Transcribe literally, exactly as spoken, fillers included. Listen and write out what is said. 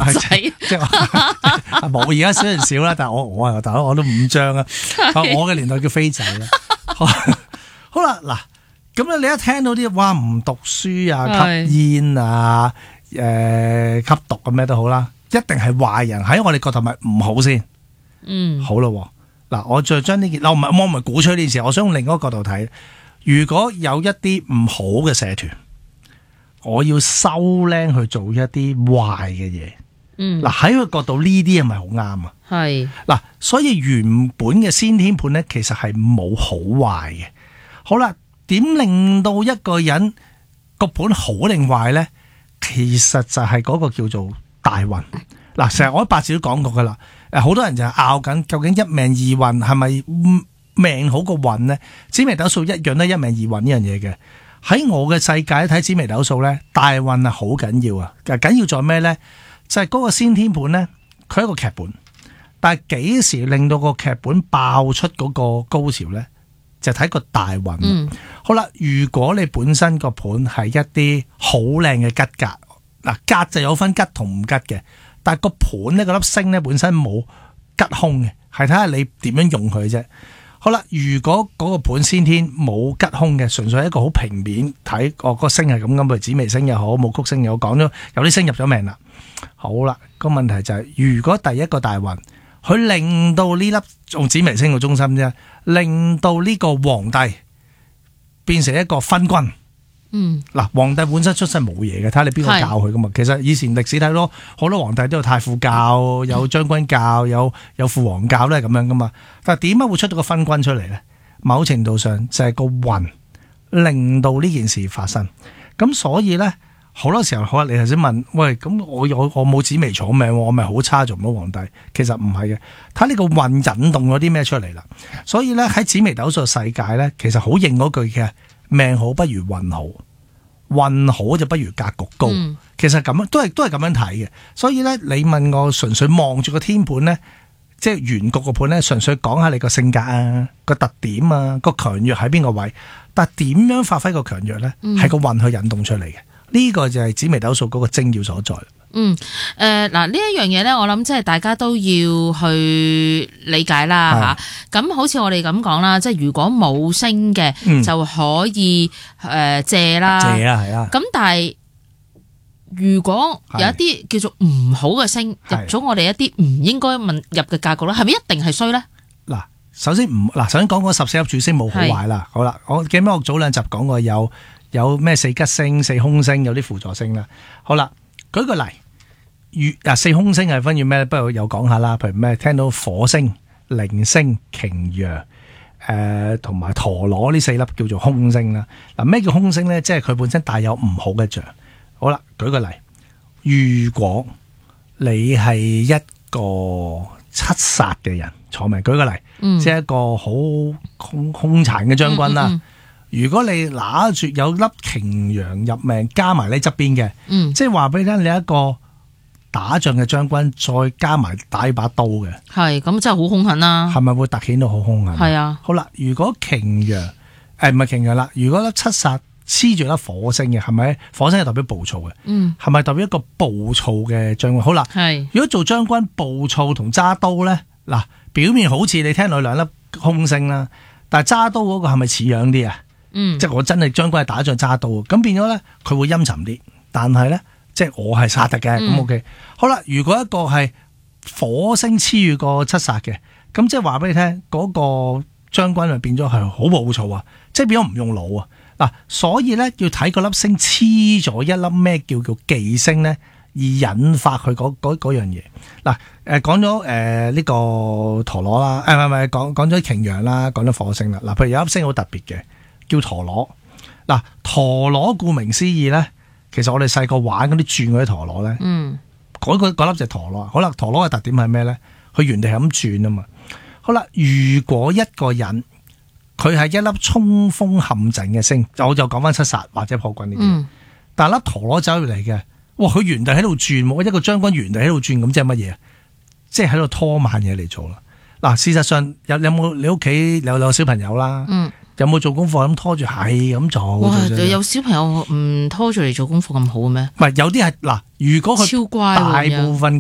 仔， 即係冇而家少人少啦，但係我我啊大佬我都五張啊，我嘅年代叫飛仔啦。好啦，嗱咁咧，你一聽到啲哇唔讀書啊、吸煙啊、誒、呃、吸毒咁咩都好啦，一定係壞人喺我哋角度咪唔好先。 嗯， 好咯，嗱我再將呢件，我唔係我唔係鼓吹呢件事，我想用另一個角度睇，如果有一啲唔好嘅社團。我要收僆去做一啲壞嘅嘢， 嗯， 嗱喺個角度呢啲係咪好啱啊？ 係嗱，所以原本嘅先天盤咧，其實係冇好壞嘅。好啦，點令到一個人個盤好定壞咧？其實就係嗰個叫做大運。嗱，成日我喺八字都講過噶啦，誒，好多人就係拗緊究竟一命二運係咪命好過運咧？紫微斗數一樣都一命二運呢樣嘢嘅。喺我嘅世界睇紫微斗數咧，大運係好緊要啊！緊要在咩咧？就係、是、嗰個先天盤咧，佢係一個劇本，但係幾時令到個劇本爆出嗰個高潮咧？就睇個大運。嗯、好啦，如果你本身個盤係一啲好靚嘅吉格，嗱格就有分吉同唔吉嘅，但係個盤咧，嗰粒星咧本身冇吉凶嘅，係睇下你點樣用佢啫。好啦，如果嗰個盤先天冇吉凶嘅，純粹係一個好平面睇，哦，個星係咁咁，譬如紫微星又好，武曲星又好，講咗有啲星入咗命啦。好啦，個問題就係、是，如果第一個大運，佢令到呢粒用紫微星嘅中心啫，令到呢個皇帝變成一個昏君。嗯，嗱，皇帝本身出身冇嘢嘅，睇下你邊個教佢噶嘛。其實以前歷史睇到好多皇帝都有太傅教，有將軍教，有有父王教都係咁樣噶嘛。但係點解會出到個昏君出嚟咧？某程度上就係個運令到呢件事發生。咁所以咧，好多時候好，你頭先問，喂，咁我我我冇紫微坐命，我咪好差做唔到皇帝？其實唔係嘅，睇呢個運引動咗啲咩出嚟啦。所以咧喺紫微斗數世界咧，其實好應嗰句嘅。命好不如運好，運好就不如格局高。嗯、其實咁樣都係都係咁樣睇嘅。所以咧，你問我純粹望住個天盤咧，即係原局個盤咧，純粹講下你個性格啊、個特點啊、個強弱喺邊個位。但係點樣發揮個強弱咧？係、嗯、個運去引動出嚟嘅。呢、這個就係紫微斗數嗰個精要所在。 嗯，誒、呃，嗱呢一樣嘢咧，我諗即係大家都要去理解啦吓。咁好似我哋咁講啦，即係如果冇星嘅，嗯、就可以誒、呃、借啦， 借啊係啊。 咁但係如果有一啲叫做唔好嘅星入咗我哋一啲唔應該問入嘅格局咧，係咪一定係衰咧？嗱， 首先唔嗱，首先講嗰十四粒主星冇好壞啦。好啦，我記得我早兩集講過有有咩四吉星、四凶星，有啲輔助星啦。好啦。舉個例，月啊四凶星係分住咩？不如有講下啦。譬如咩？聽到火星、鈴星、擎羊，誒同埋陀螺呢四粒叫做凶星啦。嗱，咩叫凶星咧？即係佢本身帶有唔好嘅象。好啦，舉個例，如果你係一個七殺嘅人坐命，舉個例，嗯、即係一個好兇兇殘嘅將軍啦。嗯嗯嗯如果你拿住有粒擎羊入命，加埋呢側邊嘅，嗯、即係話俾你聽，你一個打仗嘅將軍，再加埋打一把刀嘅， 係咁真係好兇狠啦。係咪會突顯到好兇狠？ 係啊。 好啦，如果擎羊誒唔係擎羊啦，如果粒七殺黐住粒火星嘅，係咪火星係代表暴躁嘅？嗯，係咪代表一個暴躁嘅將軍？好啦，係。如果做將軍暴躁同揸刀咧，嗱，表面好似你聽到兩粒凶星啦，但係揸刀嗰個係咪似樣啲啊？嗯，即係我真係將軍係打仗揸刀，咁變咗咧，佢會陰沉啲。但係咧，即係我係殺得嘅，咁、嗯、OK。好啦，如果一個係火星黐住個七殺嘅，咁即係話俾你聽，嗰、嗰個將軍就變咗係好暴躁啊，即係變咗唔用腦啊。嗱，所以咧要睇嗰粒星黐咗一粒咩叫做忌星咧，而引發佢嗰嗰樣嘢。嗱，誒講咗誒呢個陀螺啦，誒唔係唔係講講咗擎羊啦，講咗火星啦。嗱，譬如有粒星好特別嘅。叫陀螺，嗱陀螺顧名思義咧，其實我哋細個玩嗰啲轉嗰啲陀螺咧，嗯，嗰個嗰粒就係陀螺。好啦，陀螺嘅特點係咩咧？佢原地係咁轉啊嘛。好啦，如果一個人佢係一粒衝鋒陷陣嘅星，我就講翻七殺或者破軍呢啲，嗯、但係粒陀螺走入嚟嘅，哇！佢原地喺度轉，一個將軍原地喺度轉，咁即係乜嘢？即係喺度拖慢嘢嚟做啦。嗱，事實上有有冇你屋企有有小朋友啦？嗯。有冇做功課咁拖住係咁做？ 哇！有小朋友唔拖住嚟做功課咁好嘅咩？ 唔係有啲係嗱，如果佢超乖， 大部分